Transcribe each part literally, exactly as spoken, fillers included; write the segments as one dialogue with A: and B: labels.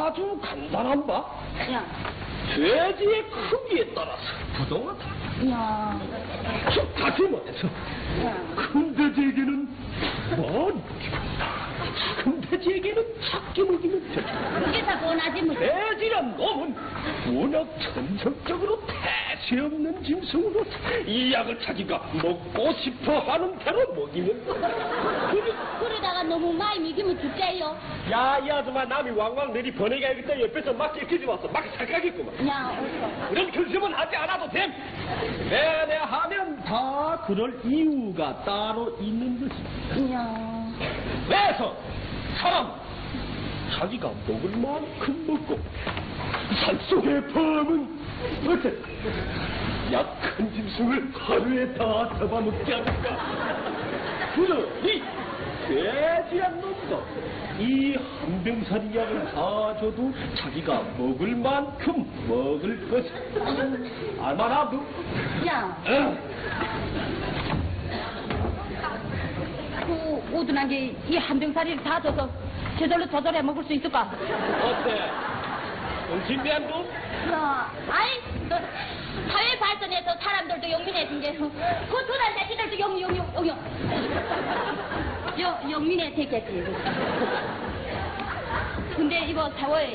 A: 아주 간단한 바.
B: 야.
A: 돼지의 크기에 따라서 부동하다.
B: 야.
A: 다시 말해서 큰 돼지에게는 많이 작은 돼지에게는 작게 먹이면 되죠.
B: 그게 다 원하지 뭐.
A: 돼지란 놈은 워낙 천성적으로 태세 없는 짐승으로 이 약을 자기가 먹고 싶어하는 대로 먹이면
B: 그러, 그러다가 너무 많이 먹이면 죽자요.
A: 야, 이 아줌마 남이 왕왕 내리 번외가야겠다 옆에서 막 찔기지 왔어. 막 착각했구만.
B: 야, 어서.
A: 그런 근심은 하지 않아도 됨. 내내 하면 다 그럴 이유가 따로 있는 것입니다.
B: 야.
A: 그래서 사람 자기가 먹을 만큼 먹고 산속의 범은 어째 약한 짐승을 하루에 다 잡아먹지 않을까. 그러니 돼지한 놈도 이 한병살이 약을 다 줘도 자기가 먹을 만큼 먹을 것을 알만하도.
B: 야.
A: 어?
B: 그 오둔한 게 이 한병살이를 다 줘서 저절로 저절로 해 먹을 수 있을까?
A: 어때? 정신미한 놈?
B: 야, 아이, 너 사회 발전해서 사람들도 영민해진 게, 그 두달 새끼들도 영, 영, 영, 영, 영, 영, 영민해졌겠지. 근데 이거 사회,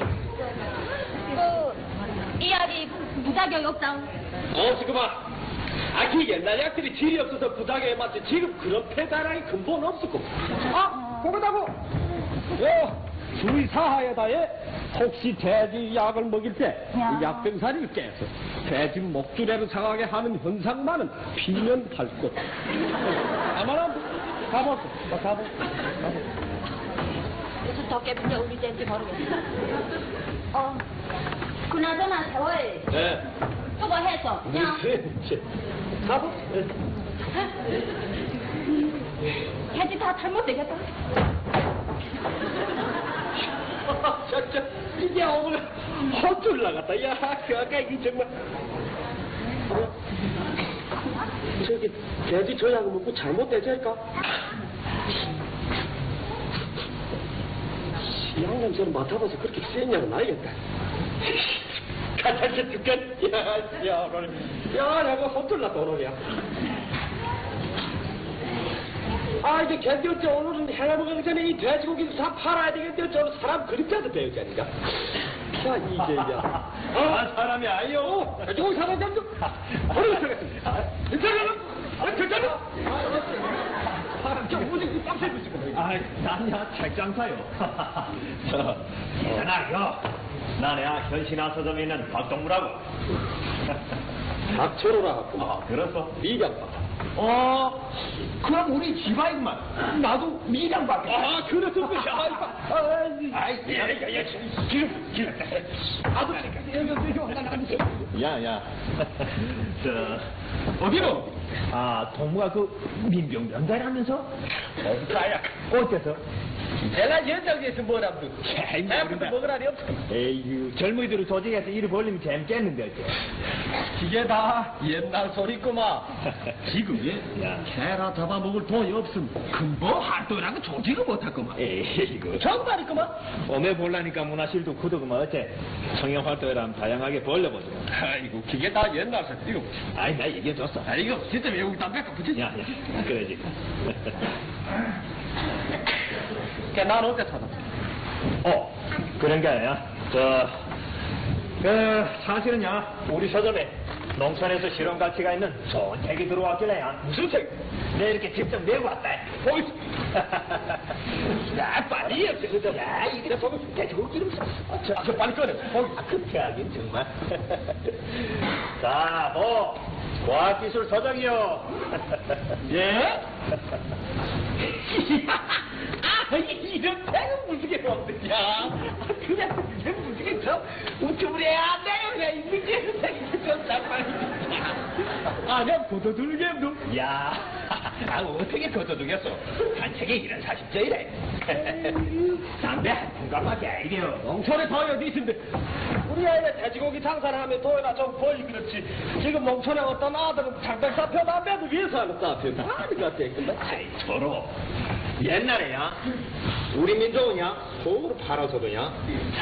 B: 그, 이 약이 부작용이 없다.
A: 어, 지금 봐. 아, 그 옛날 약들이 질이 없어서 부작용에 맞지. 지금 그런 폐단항이 근본 없었고. 아, 그거다고. 요, 주의 사하에다에 혹시 돼지 약을 먹일 때 이 약병살이를 깨서 돼지 목줄에를 상하게 하는 현상만은 피면할 것. 아마나 가보소. 가보. 가보.
B: 무슨 더 깨빈데 우리 된지 모르겠어. 어, 그나저나 세월.
A: 네.
B: 저거 해서, 야.
A: 가보.
B: 해지 다 잘못되겠다.
A: 저, 저, 이게 오늘 헛줄 나갔다. 야, 그 아까 이 정말. 어? 저기, 돼지 저 약을 먹고 잘못되지 않을까? 양 냄새를 맡아봐서 그렇게 센 약은 아니겠다. 가짜지 죽겠. 야, 야, 오늘. 야, 내가 헛줄 났다, 오늘이야. 아, 이제 견디었지. 오늘은 해먹기 전에 이 돼지고기도 다 팔아야 되겠대. 저 사람 그림자도 배우지 않니까. 야, 이게, 야. 아, 사람이 아니요. 저기 사람 좀 좀. 모르겠습니다. 괜찮아? 아, 괜찮아? 사람 좀 오직 빡세 주시고.
C: 아, 나냐, 책장사요. 저, 있잖아요. 나냐, 현신아 서점에 있는 박동무라고.
A: 박철호라.
C: 아, 그렇소?
A: 미장박.
C: 어, 그럼 우리 집안이구만. 나도 미장밖에.
A: 아, 그렇습니다. 아,
C: 아이, 야, 야, 야, 기름, 기름. 나도 야, 야. 저,
A: 어디로?
C: 아, 동무가 그 민병 면달하면서?
A: 어디가야?
C: 어째서?
A: 내가 현장에서 뭐라고? 해부터 먹으라니 없어.
C: 에이구, 젊은이들을 조직해서 일을 벌리면 재밌겠는데, 어째.
A: 이게 다 옛날 소리구만.
C: 지금이? 야.
A: 개라 잡아먹을 돈이 없음. 근본 활동이라고 조직을 못할구만.
C: 에이구.
A: 정말이구만.
C: 오메 볼라니까 문화실도 구도구만 어째 청년 활동이라면 다양하게 벌려보죠.
A: 아이고, 그게 다 옛날 소리고.
C: 아이, 나 얘기해줬어.
A: 아이고, 진짜 왜 여기 담배 붙이지?
C: 야, 야, 그러지.
A: 난 어때 찾아?
C: 어, 그런 게 아니야. 저, 그, 사실은야, 우리 서점에 농촌에서 실험 가치가 있는 좋은 책이 들어왔길래야.
A: 무슨 책?
C: 내가 이렇게 직접 내고 왔다.
A: 보이. 야, 빨리 해. 그저. 야, 이래 보고 대충 기름 써. 아, 저, 저 빨리 꺼내. 보이.
C: 아, 그렇게 하긴 정말. 자, 뭐, 과학기술 서적이요.
A: 예? 아, 이런 책은 무지개 없느냐? 그냥 이런 무지개 저 우쭈부리 해야 돼요. 그냥 이 무지개 책이 좀 잠깐. 아, 내가 거둬들겠노?
C: 야, 아, 어떻게 거둬두겠어? 한 책에 이런 사십조이래. 담배 한 통감밖에 아니래요.
A: 농촌에 돈이 어디 있는데? 우리 아이가 돼지고기 장사를 하면 돈이나 좀 벌이 그렇지. 지금 농촌에 어떤 아들은 장백사표 담배도 위해서 하는 사표. 아니, 같아. 근데.
C: 아이, 저로. 옛날에야,
A: 우리 민족은야, 돈으로 팔아서도야,